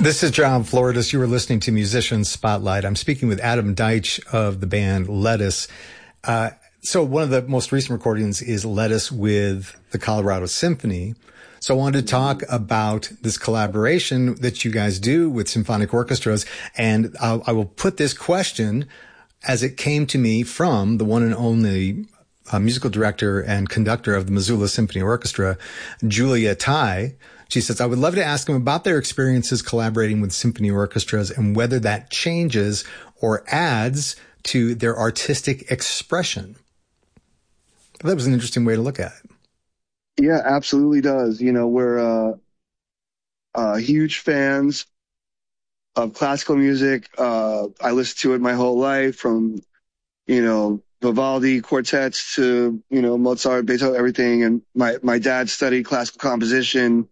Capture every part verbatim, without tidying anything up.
This is John Floridas. You are listening to Musician Spotlight. I'm speaking with Adam Deitch of the band Lettuce. Uh, so one of the most recent recordings is Lettuce with the Colorado Symphony. So I wanted to talk about this collaboration that you guys do with symphonic orchestras. And I'll, I will put this question as it came to me from the one and only uh, musical director and conductor of the Missoula Symphony Orchestra, Julia Tai. She says, I would love to ask them about their experiences collaborating with symphony orchestras and whether that changes or adds to their artistic expression. That was an interesting way to look at it. Yeah, absolutely does. You know, we're uh, uh, huge fans of classical music. Uh, I listened to it my whole life, from, you know, Vivaldi quartets to, you know, Mozart, Beethoven, everything. And my, my dad studied classical composition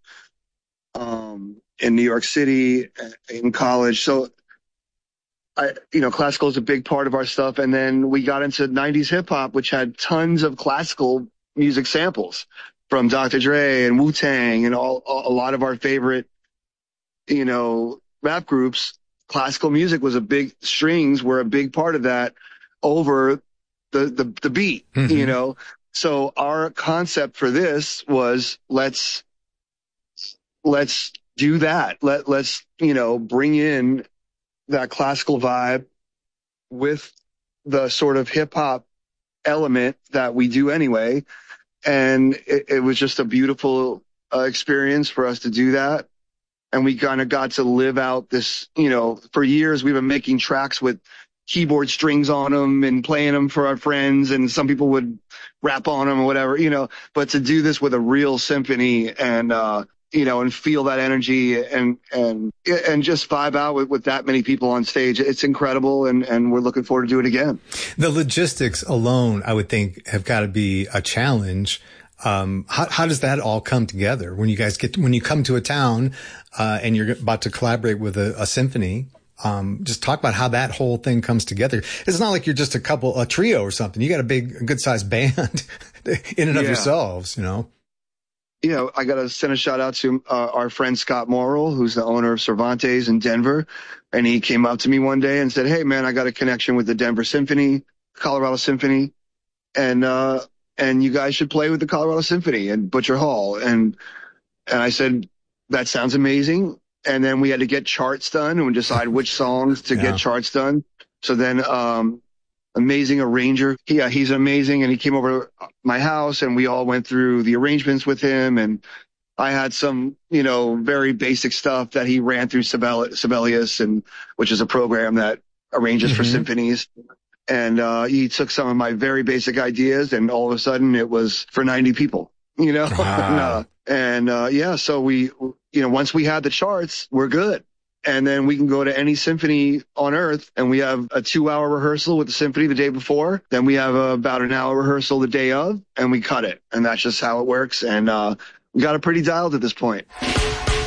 um, in New York City in college. So, I, you know, classical is a big part of our stuff. And then we got into nineties hip hop, which had tons of classical music samples from Doctor Dre and Wu-Tang and all, a lot of our favorite, you know, rap groups. Classical music was a big, strings were a big part of that over the, the, the beat, mm-hmm. you know? So our concept for this was let's, let's do that. Let, let's, you know, bring in that classical vibe with the sort of hip hop element that we do anyway. And it, it was just a beautiful uh, experience for us to do that. And we kind of got to live out this, you know, for years we've been making tracks with keyboard strings on them and playing them for our friends. And some people would rap on them or whatever, you know, but to do this with a real symphony and, uh, you know, and feel that energy and, and, and just vibe out with, with that many people on stage. It's incredible. And, and we're looking forward to do it again. The logistics alone, I would think, have got to be a challenge. Um, how, how does that all come together when you guys get, when you come to a town, uh, and you're about to collaborate with a, a symphony? Um, just talk about how that whole thing comes together. It's not like you're just a couple, a trio or something. You got a big, a good sized band in and of yeah. yourselves, you know? You know, I got to send a shout out to uh, our friend Scott Morrill, who's the owner of Cervantes in Denver. And he came up to me one day and said, hey, man, I got a connection with the Denver Symphony, Colorado Symphony. And, uh, and you guys should play with the Colorado Symphony and Butcher Hall. And, and I said, that sounds amazing. And then we had to get charts done and decide which songs to yeah. get charts done. So then, um, amazing arranger. Yeah, he's amazing. And he came over to my house and we all went through the arrangements with him. And I had some, you know, very basic stuff that he ran through Sibel- Sibelius, and which is a program that arranges mm-hmm. for symphonies. And, uh, he took some of my very basic ideas and all of a sudden it was for ninety people, you know? Wow. and, uh, and, uh, yeah, so we, you know, once we had the charts, we're good. And then we can go to any symphony on earth and we have a two hour rehearsal with the symphony the day before. Then we have a, about an hour rehearsal the day of and we cut it. And that's just how it works. And, uh, we got it pretty dialed at this point.